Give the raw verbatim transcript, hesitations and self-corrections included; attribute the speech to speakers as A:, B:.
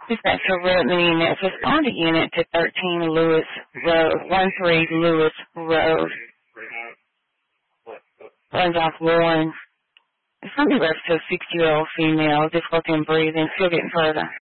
A: Dispatch Redmond Unit. Respond to Unit to thirteen Lewis Road, one three Lewis Road. Runs off Warren. Somebody left to a six-year-old female, difficulty in breathing, still getting further.